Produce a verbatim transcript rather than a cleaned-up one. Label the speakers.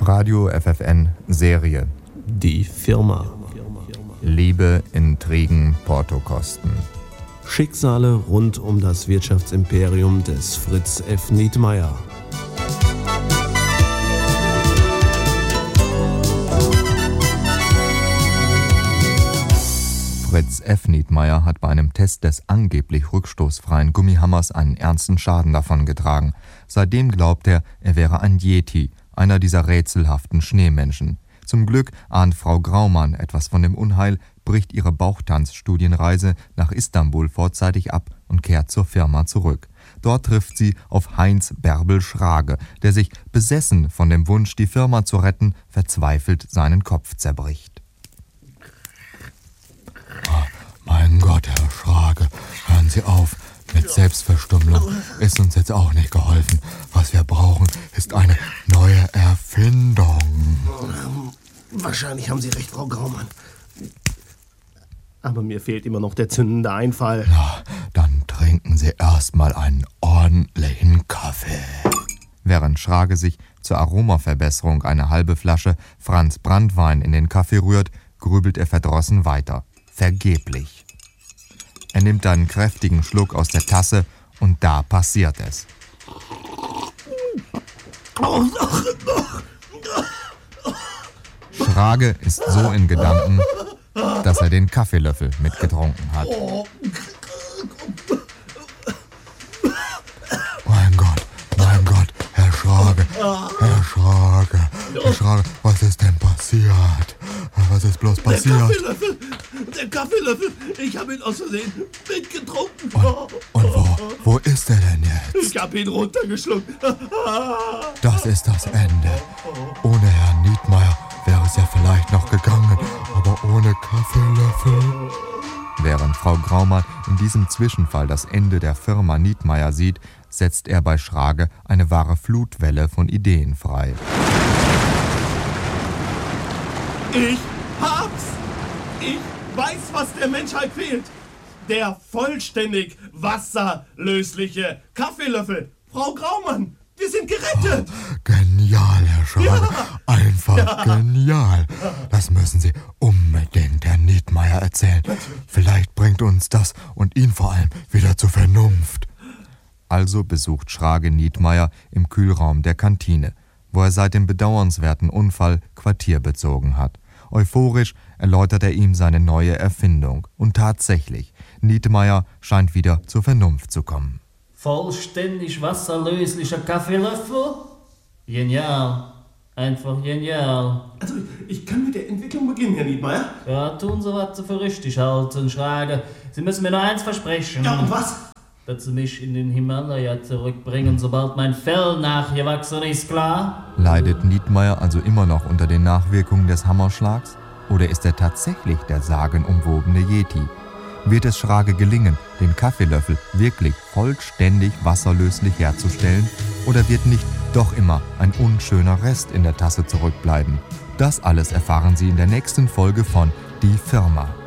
Speaker 1: Radio F F N Serie.
Speaker 2: Die Firma.
Speaker 1: Liebe, Intrigen, Portokosten.
Speaker 2: Schicksale rund um das Wirtschaftsimperium des Fritz F. Nietmeyer.
Speaker 1: Fritz F. Nietmeyer hat bei einem Test des angeblich rückstoßfreien Gummihammers einen ernsten Schaden davongetragen. Seitdem glaubt er, er wäre ein Yeti, einer dieser rätselhaften Schneemenschen. Zum Glück ahnt Frau Graumann etwas von dem Unheil, bricht ihre Bauchtanzstudienreise nach Istanbul vorzeitig ab und kehrt zur Firma zurück. Dort trifft sie auf Heinz Bärbel Schrage, der sich, besessen von dem Wunsch, die Firma zu retten, verzweifelt seinen Kopf zerbricht.
Speaker 3: Oh, mein Gott, Herr Schrage, hören Sie auf. Mit Selbstverstümmelung ist uns jetzt auch nicht geholfen. Was wir brauchen, ist eine neue Erfindung.
Speaker 2: Wahrscheinlich haben Sie recht, Frau Graumann. Aber mir fehlt immer noch der zündende Einfall.
Speaker 3: Na, dann trinken Sie erstmal einen ordentlichen Kaffee.
Speaker 1: Während Schrage sich zur Aromaverbesserung eine halbe Flasche Franz Branntwein in den Kaffee rührt, grübelt er verdrossen weiter. Vergeblich. Er nimmt einen kräftigen Schluck aus der Tasse und da passiert es. Schrage ist so in Gedanken, dass er den Kaffeelöffel mitgetrunken hat.
Speaker 3: Mein Gott, mein Gott, Herr Schrage, Herr Schrage, Herr Schrage, was ist denn passiert? Was ist bloß passiert?
Speaker 2: Der Kaffeelöffel, der Kaffeelöffel, ich habe ihn aus Versehen mitgetrunken.
Speaker 3: Und, und wo, wo ist er denn jetzt?
Speaker 2: Ich habe ihn runtergeschluckt.
Speaker 3: Das ist das Ende. Ohne Herrn Nietmeyer wäre es ja vielleicht noch gegangen, aber ohne Kaffeelöffel.
Speaker 1: Während Frau Graumann in diesem Zwischenfall das Ende der Firma Nietmeyer sieht, setzt er bei Schrage eine wahre Flutwelle von Ideen frei.
Speaker 2: Ich hab's! Ich weiß, was der Menschheit fehlt. Der vollständig wasserlösliche Kaffeelöffel. Frau Graumann, wir sind gerettet!
Speaker 3: Oh, genial, Herr Schrage. Ja. Einfach ja. Genial. Das müssen Sie unbedingt Herrn Nietmeyer erzählen. Vielleicht bringt uns das und ihn vor allem wieder zur Vernunft.
Speaker 1: Also besucht Schrage Nietmeyer im Kühlraum der Kantine, wo er seit dem bedauernswerten Unfall Quartier bezogen hat. Euphorisch erläutert er ihm seine neue Erfindung. Und tatsächlich, Nietmeyer scheint wieder zur Vernunft zu kommen.
Speaker 4: Vollständig wasserlöslicher Kaffeelöffel? Genial. Einfach genial.
Speaker 2: Also, ich kann mit der Entwicklung beginnen, Herr Nietmeyer.
Speaker 4: Ja, tun Sie, was Sie für richtig halten, Schrage. Sie müssen mir nur eins versprechen.
Speaker 2: Ja, und was?
Speaker 4: Dass Sie mich in den Himalaya zurückbringen, sobald mein Fell nachgewachsen ist, klar?
Speaker 1: Leidet Nietmeyer also immer noch unter den Nachwirkungen des Hammerschlags? Oder ist er tatsächlich der sagenumwobene Yeti? Wird es Schrage gelingen, den Kaffeelöffel wirklich vollständig wasserlöslich herzustellen? Oder wird nicht doch immer ein unschöner Rest in der Tasse zurückbleiben? Das alles erfahren Sie in der nächsten Folge von Die Firma.